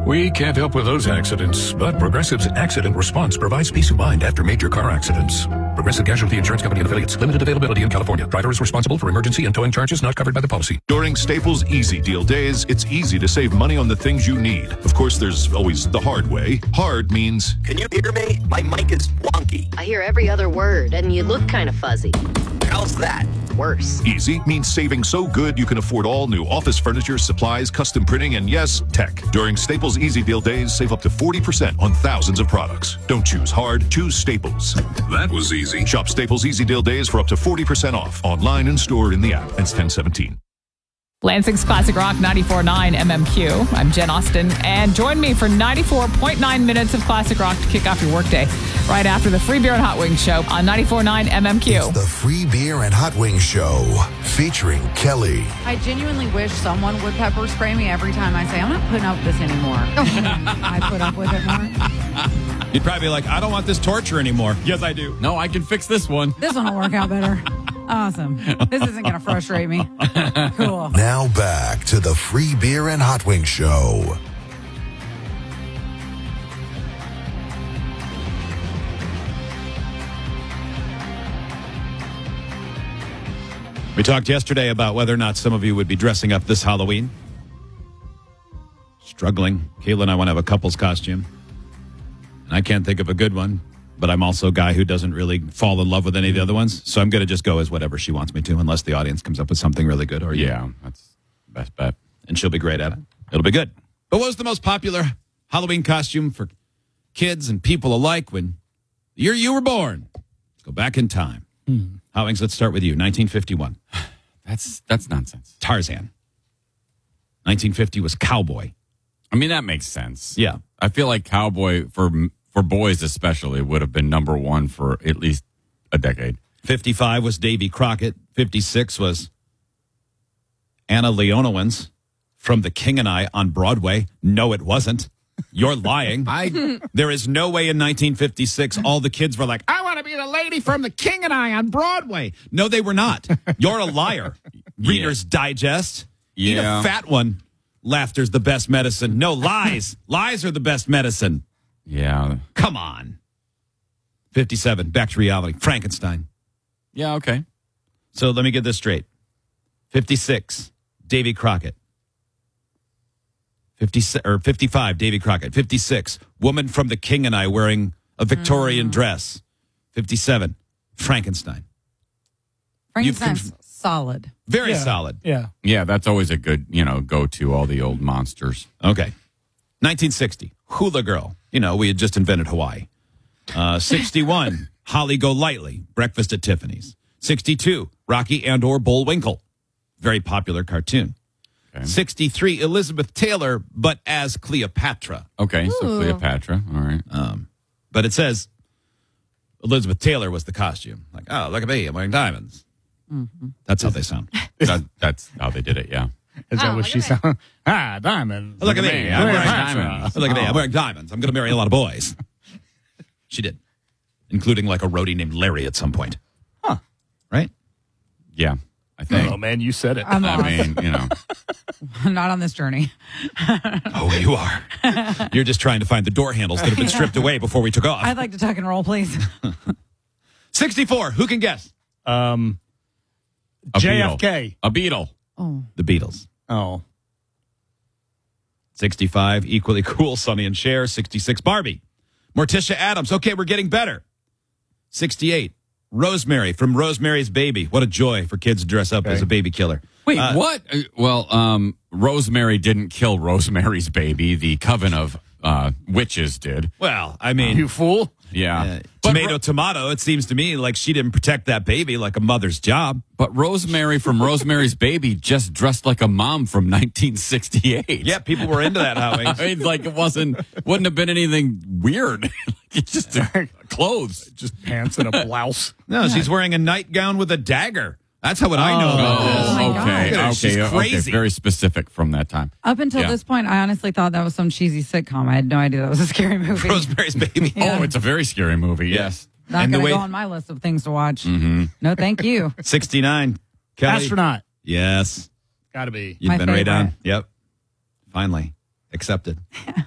We can't help with those accidents, but Progressive's accident response provides peace of mind after major car accidents. Progressive Casualty Insurance Company and affiliates. Limited availability in California. Driver is responsible for emergency and towing charges not covered by the policy. During Staples Easy Deal Days, it's easy to save money on the things you need. Of course, there's always the hard way. Hard means... Can you hear me? My mic is wonky. I hear every other word, and you look kind of fuzzy. How's that? Worse. Easy means saving so good you can afford all new office furniture, supplies, custom printing, and yes, tech. During Staples Easy Deal Days, save up to 40% on thousands of products. Don't choose hard, choose Staples. That was easy. Shop Staples Easy Deal Days for up to 40% off. Online and store in the app. Ends 10/17. Lansing's Classic Rock 94.9 MMQ. I'm Jen Austen, and join me for 94.9 minutes of Classic Rock to kick off your workday right after the Free Beer and Hot Wings Show on 94.9 MMQ. It's the Free Beer and Hot Wings Show featuring Kelly. I genuinely wish someone would pepper spray me every time I say, I'm not putting up with this anymore. I put up with it more. You'd probably be like, I don't want this torture anymore. Yes, I do. No, I can fix this one. This one will work out better. Awesome. This isn't going to frustrate me. Cool. Now back to the Free Beer and Hot Wings Show. We talked yesterday about whether or not some of you would be dressing up this Halloween. Struggling. Kayla and I want to have a couple's costume. And I can't think of a good one. But I'm also a guy who doesn't really fall in love with any of the other ones. So I'm going to just go as whatever she wants me to, unless the audience comes up with something really good. Or Yeah, that's the best bet. And she'll be great at it. It'll be good. But what was the most popular Halloween costume for kids and people alike when the year you were born? Let's go back in time. Howings, let's start with you. 1951. That's nonsense. Tarzan. 1950 was cowboy. I mean, that makes sense. Yeah. I feel like cowboy, for boys especially, would have been number one for at least a decade. 55 was Davy Crockett. 56 was Anna Leonowens from The King and I on Broadway. No, it wasn't. You're lying. There is no way in 1956 all the kids were like, I want to be the lady from The King and I on Broadway. No, they were not. You're a liar. Reader's Digest. Eat a fat one. Laughter's the best medicine. No, lies. Lies are the best medicine. Yeah. Come on. 57, back to reality. Frankenstein. Yeah, okay. So let me get this straight. 56, Davy Crockett. 55, Davy Crockett. 56, woman from The King and I wearing a Victorian dress. 57, Frankenstein. Frankenstein's solid. Very solid. Yeah. Yeah, that's always a good, go to all the old monsters. Okay. 1960, Hula Girl. We had just invented Hawaii. 61, Holly Golightly, Breakfast at Tiffany's. 62, Rocky and/or Bullwinkle. Very popular cartoon. Okay. 63, Elizabeth Taylor, but as Cleopatra. Okay, so Cleopatra. All right. But it says Elizabeth Taylor was the costume. Like, oh, look at me, I'm wearing diamonds. Mm-hmm. That's how they sound. That's how they did it, yeah. Is that what she sounds? Diamonds. Look at me. I'm wearing diamonds. Look at me. I'm wearing diamonds. I'm going to marry a lot of boys. She did. Including like a roadie named Larry at some point. Huh. Right? Yeah, I think. Oh, man, you said it. I'm not on this journey. Oh, you are. You're just trying to find the door handles that have been stripped away before we took off. I'd like to tuck and roll, please. 64. Who can guess? JFK. A beetle. Oh. The Beatles. Oh. 65, Equally Cool, Sonny and Cher. 66, Barbie. Morticia Adams. Okay, we're getting better. 68, Rosemary from Rosemary's Baby. What a joy for kids to dress up as a baby killer. Wait, what? Well, Rosemary didn't kill Rosemary's Baby. The Coven of Witches did. Well, I mean... You fool. Yeah. Tomato, it seems to me like she didn't protect that baby like a mother's job. But Rosemary from Rosemary's Baby just dressed like a mom from 1968. Yeah, people were into that, Howie. I mean, like wouldn't have been anything weird. It's just clothes. Just pants and a blouse. No, she's wearing a nightgown with a dagger. That's how I know about this. Oh, my God. She's crazy. Okay, very specific from that time. Up until this point, I honestly thought that was some cheesy sitcom. I had no idea that was a scary movie. Rosemary's Baby. Yeah. Oh, it's a very scary movie, yes. Not going to go on my list of things to watch. Mm-hmm. No, thank you. 69, Kelly. Astronaut. Yes. Gotta be. You've My been right favorite. on. Yep. Finally. Accepted.